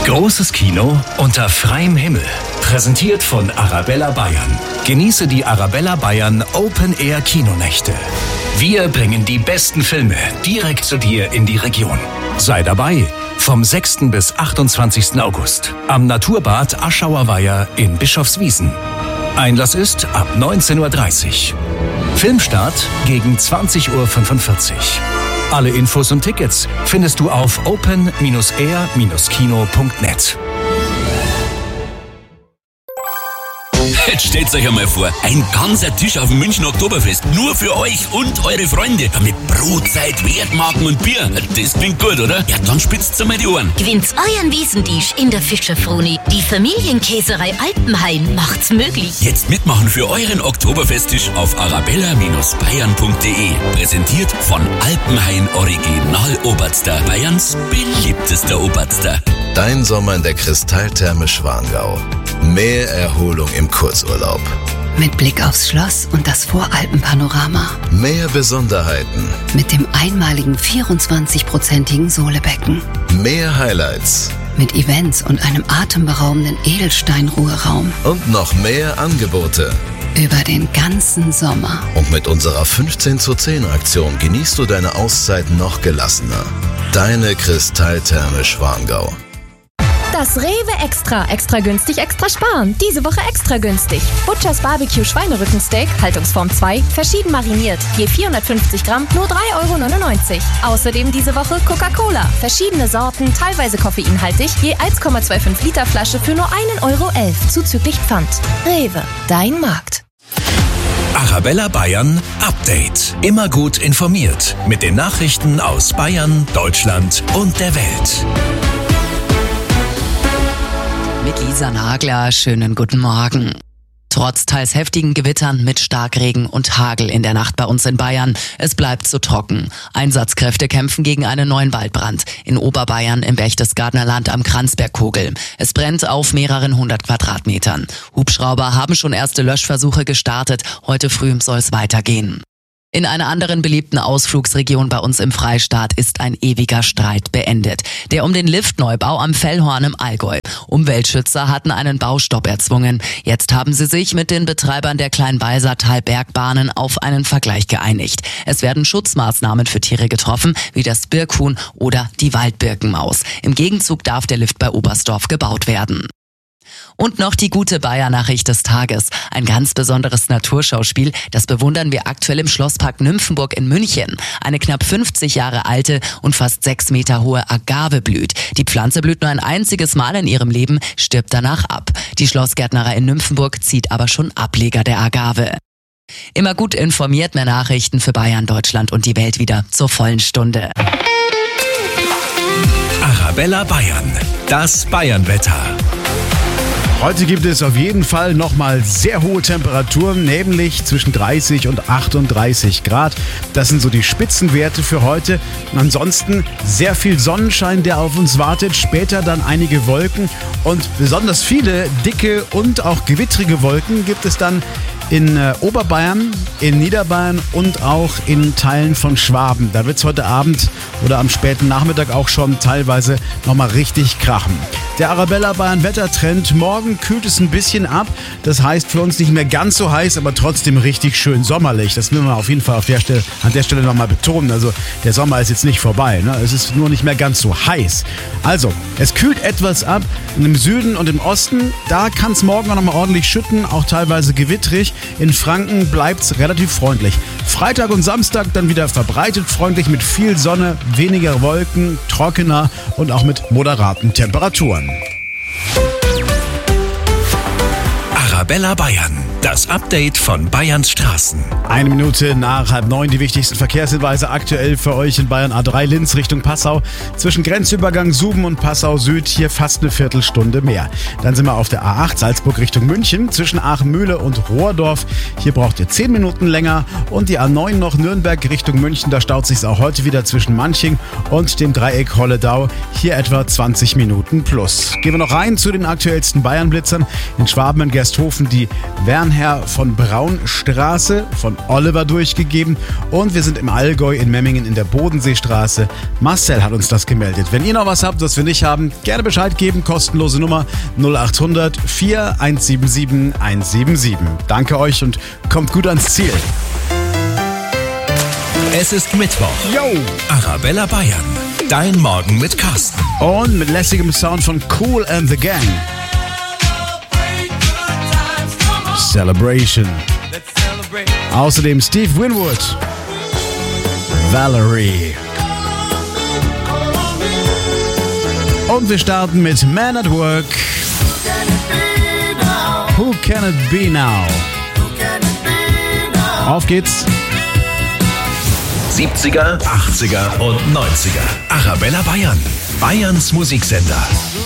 Großes Kino unter freiem Himmel. Präsentiert von Arabella Bayern. Genieße die Arabella Bayern Open Air Kinonächte. Wir bringen die besten Filme direkt zu dir in die Region. Sei dabei vom 6. bis 28. August am Naturbad Aschauer Weiher in Bischofswiesen. Einlass ist ab 19:30 Uhr. Filmstart gegen 20:45 Uhr. Alle Infos und Tickets findest du auf open-air-kino.net. Jetzt stellt euch einmal vor, ein ganzer Tisch auf dem Münchner Oktoberfest, nur für euch und eure Freunde. Mit Brotzeit, Wertmarken und Bier. Das klingt gut, oder? Ja, dann spitzt's einmal die Ohren. Gewinnt's euren Wiesentisch in der Fischerfroni. Die Familienkäserei Alpenhain macht's möglich. Jetzt mitmachen für euren Oktoberfesttisch auf arabella-bayern.de. Präsentiert von Alpenhain Original Oberster, Bayerns beliebtester Oberster. Dein Sommer in der Kristalltherme Schwangau. Mehr Erholung im Kurzurlaub. Mit Blick aufs Schloss und das Voralpenpanorama. Mehr Besonderheiten. Mit dem einmaligen 24-prozentigen Sohlebecken. Mehr Highlights. Mit Events und einem atemberaubenden Edelsteinruheraum. Und noch mehr Angebote. Über den ganzen Sommer. Und mit unserer 15:10 genießt du deine Auszeit noch gelassener. Deine Kristalltherme Schwangau. Das Rewe extra günstig, extra sparen. Diese Woche extra günstig. Butchers Barbecue Schweinerückensteak, Haltungsform 2, verschieden mariniert. Je 450 Gramm, nur 3,99 €. Außerdem diese Woche Coca-Cola. Verschiedene Sorten, teilweise koffeinhaltig, je 1,25 Liter Flasche für nur 1,11 € zuzüglich Pfand. Rewe, dein Markt. Arabella Bayern Update. Immer gut informiert mit den Nachrichten aus Bayern, Deutschland und der Welt. Mit Lisa Nagler, schönen guten Morgen. Trotz teils heftigen Gewittern mit Starkregen und Hagel in der Nacht bei uns in Bayern, es bleibt zu trocken. Einsatzkräfte kämpfen gegen einen neuen Waldbrand in Oberbayern im Berchtesgadener Land am Kranzbergkogel. Es brennt auf mehreren 100 Quadratmetern. Hubschrauber haben schon erste Löschversuche gestartet. Heute früh soll es weitergehen. In einer anderen beliebten Ausflugsregion bei uns im Freistaat ist ein ewiger Streit beendet. Der um den Liftneubau am Fellhorn im Allgäu. Umweltschützer hatten einen Baustopp erzwungen. Jetzt haben sie sich mit den Betreibern der Kleinwalsertal-Bergbahnen auf einen Vergleich geeinigt. Es werden Schutzmaßnahmen für Tiere getroffen, wie das Birkhuhn oder die Waldbirkenmaus. Im Gegenzug darf der Lift bei Oberstdorf gebaut werden. Und noch die gute Bayer-Nachricht des Tages. Ein ganz besonderes Naturschauspiel, das bewundern wir aktuell im Schlosspark Nymphenburg in München. Eine knapp 50 Jahre alte und fast 6 Meter hohe Agave blüht. Die Pflanze blüht nur ein einziges Mal in ihrem Leben, stirbt danach ab. Die Schlossgärtnerei in Nymphenburg zieht aber schon Ableger der Agave. Immer gut informiert, mehr Nachrichten für Bayern, Deutschland und die Welt wieder zur vollen Stunde. Arabella Bayern, das Bayernwetter. Heute gibt es auf jeden Fall nochmal sehr hohe Temperaturen, nämlich zwischen 30 und 38 Grad. Das sind so die Spitzenwerte für heute. Ansonsten sehr viel Sonnenschein, der auf uns wartet. Später dann einige Wolken und besonders viele dicke und auch gewittrige Wolken gibt es dann in Oberbayern, in Niederbayern und auch in Teilen von Schwaben. Da wird es heute Abend oder am späten Nachmittag auch schon teilweise nochmal richtig krachen. Der Arabella Bayern Wettertrend. Morgen kühlt es ein bisschen ab. Das heißt für uns nicht mehr ganz so heiß, aber trotzdem richtig schön sommerlich. Das will man auf jeden Fall an der Stelle nochmal betonen. Also der Sommer ist jetzt nicht vorbei. Ne? Es ist nur nicht mehr ganz so heiß. Also, es kühlt etwas ab. Im Süden und im Osten, da kann es morgen auch nochmal ordentlich schütten, auch teilweise gewittrig. In Franken bleibt es relativ freundlich. Freitag und Samstag dann wieder verbreitet freundlich mit viel Sonne, weniger Wolken, trockener und auch mit moderaten Temperaturen. Arabella Bayern, das Update von Bayerns Straßen. 1 Minute nach 8:30 die wichtigsten Verkehrshinweise aktuell für euch in Bayern. A3 Linz Richtung Passau. Zwischen Grenzübergang Suben und Passau Süd hier fast eine Viertelstunde mehr. Dann sind wir auf der A8 Salzburg Richtung München. Zwischen Aachen-Mühle und Rohrdorf. Hier braucht ihr 10 Minuten länger. Und die A9 noch Nürnberg Richtung München. Da staut sich's auch heute wieder zwischen Manching und dem Dreieck Holledau. Hier etwa 20 Minuten plus. Gehen wir noch rein zu den aktuellsten Bayern-Blitzern. In Schwaben in Gersthofen die Wernhausen Herr von Braunstraße, von Oliver durchgegeben. Und wir sind im Allgäu in Memmingen in der Bodenseestraße. Marcel hat uns das gemeldet. Wenn ihr noch was habt, was wir nicht haben, gerne Bescheid geben. Kostenlose Nummer 0800 4177 177. Danke euch und kommt gut ans Ziel. Es ist Mittwoch. Yo! Arabella Bayern. Dein Morgen mit Carsten. Und mit lässigem Sound von Kool and the Gang. Celebration. Außerdem Steve Winwood. Valerie. Und wir starten mit Man at Work. Who can it be now? Auf geht's. 70er, 80er und 90er. Arabella Bayern. Bayerns Musiksender.